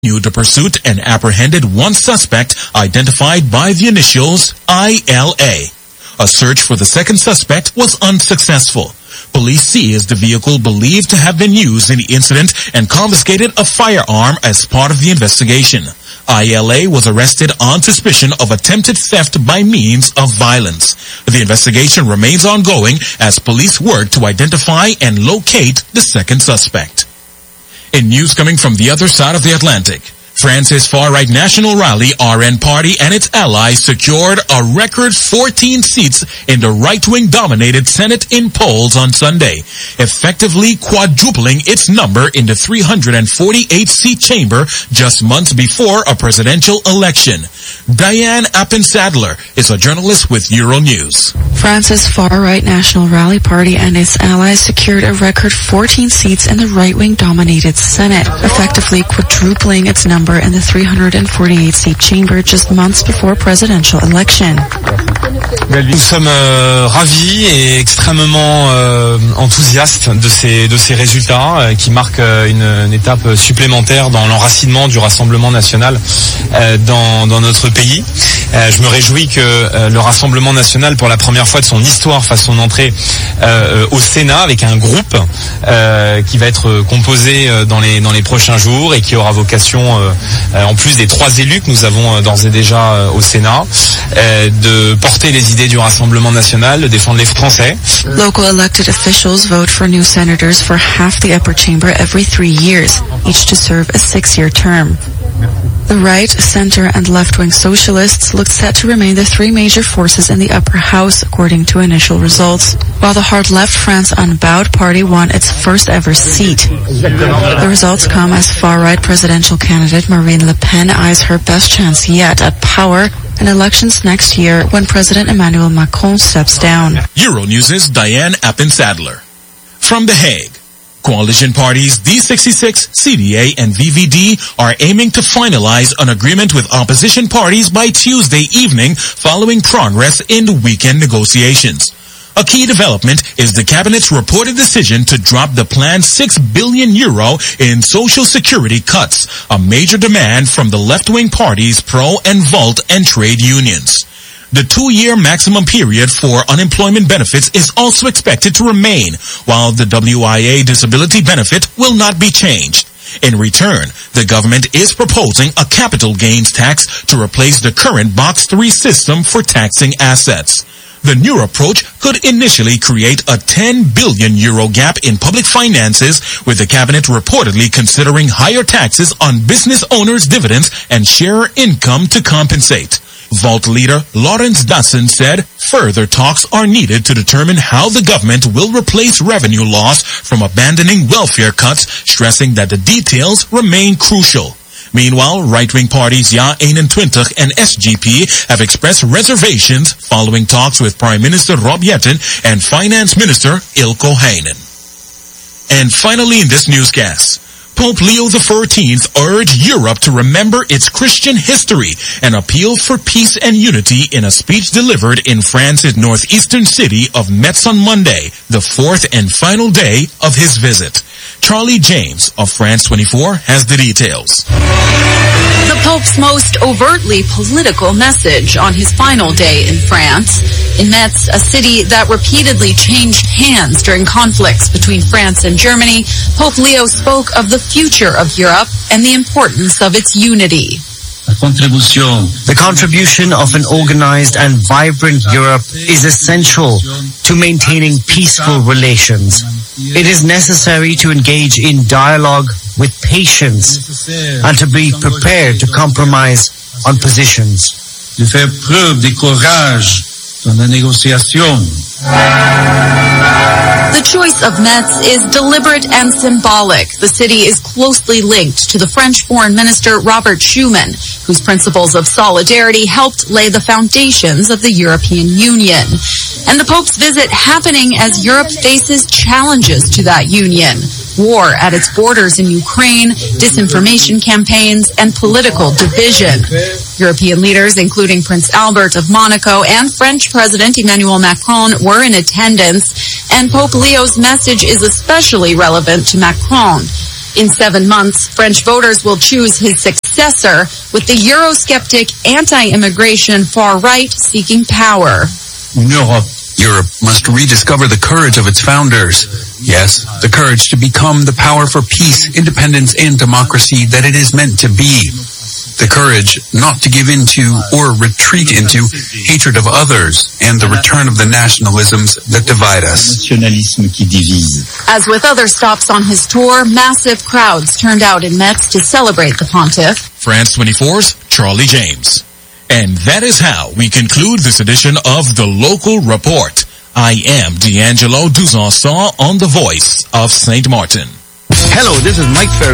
the pursuit and apprehended one suspect identified by the initials ILA. A search for the second suspect was unsuccessful. Police seized the vehicle believed to have been used in the incident and confiscated a firearm as part of the investigation. ILA was arrested on suspicion of attempted theft by means of violence. The investigation remains ongoing as police work to identify and locate the second suspect. In news coming from the other side of the Atlantic, France's far-right National Rally RN party and its allies secured a record 14 seats in the right-wing dominated Senate in polls on Sunday, effectively quadrupling its number in the 348-seat chamber just months before a presidential election. Diane Appensadler is a journalist with Euronews. France's far-right National Rally party and its allies secured a record 14 seats in the right-wing dominated Senate, effectively quadrupling its number in the 348-seat chamber just months before presidential election. Nous sommes ravis et extrêmement enthousiastes de ces résultats qui marquent une étape supplémentaire dans l'enracinement du Rassemblement national dans notre pays. Je me réjouis que le Rassemblement national, pour la première fois de son histoire, fasse son entrée au Sénat avec un groupe qui va être composé dans les prochains jours et qui aura vocation, en plus des 3 élus que nous avons d'ores et déjà au Sénat, de porter les idées du Rassemblement national, de défendre les Français. Local elected officials vote for new senators for half the upper chamber every 3 years, each to serve a 6-year term. The right, center, and left-wing socialists look set to remain the 3 major forces in the upper house, according to initial results, while the hard-left France Unbowed party won its first ever seat. The results come as far-right presidential candidate Marine Le Pen eyes her best chance yet at power in elections next year when President Emmanuel Macron steps down. Euronews' Diane Appensadler. From The Hague, coalition parties D66, CDA, and VVD are aiming to finalize an agreement with opposition parties by Tuesday evening following progress in the weekend negotiations. A key development is the cabinet's reported decision to drop the planned €6 billion in social security cuts, a major demand from the left-wing parties Pro and Volt and trade unions. The 2-year maximum period for unemployment benefits is also expected to remain, while the WIA disability benefit will not be changed. In return, the government is proposing a capital gains tax to replace the current Box 3 system for taxing assets. The new approach could initially create a €10 billion gap in public finances, with the cabinet reportedly considering higher taxes on business owners' dividends and share income to compensate. Volt leader Lawrence Dasson said further talks are needed to determine how the government will replace revenue loss from abandoning welfare cuts, stressing that the details remain crucial. Meanwhile, right-wing parties Ja 21 and SGP have expressed reservations following talks with Prime Minister Rob Jetten and Finance Minister Ilko Heinen. And finally in this newscast, Pope Leo XIV urged Europe to remember its Christian history and appealed for peace and unity in a speech delivered in France's northeastern city of Metz on Monday, the 4th and final day of his visit. Charlie James of France 24 has the details. The Pope's most overtly political message on his final day in France. In Metz, a city that repeatedly changed hands during conflicts between France and Germany, Pope Leo spoke of the future of Europe and the importance of its unity. The contribution of an organized and vibrant Europe is essential to maintaining peaceful relations. It is necessary to engage in dialogue with patience and to be prepared to compromise on positions. De faire preuve de courage dans la négociation. The choice of Metz is deliberate and symbolic. The city is closely linked to the French Foreign Minister Robert Schuman, whose principles of solidarity helped lay the foundations of the European Union. And the Pope's visit happening as Europe faces challenges to that union. War at its borders in Ukraine, disinformation campaigns, and political division. European leaders, including Prince Albert of Monaco and French President Emmanuel Macron, were in attendance, and Pope Leo's message is especially relevant to Macron. In 7 months, French voters will choose his successor, with the Eurosceptic, anti-immigration far-right seeking power. Europe must rediscover the courage of its founders. Yes, the courage to become the power for peace, independence, and democracy that it is meant to be. The courage not to give into or retreat into hatred of others and the return of the nationalisms that divide us. As with other stops on his tour, massive crowds turned out in Metz to celebrate the pontiff. France 24's Charlie James. And that is how we conclude this edition of The Local Report. I am D'Angelo Duzanson on the Voice of St. Martin. Hello, this is Mike Ferry.